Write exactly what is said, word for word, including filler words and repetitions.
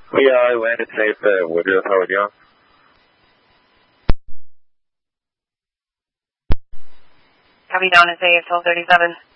Yeah, I landed safe at Woodruff. How are you? Copy down at safe, twelve thirty-seven.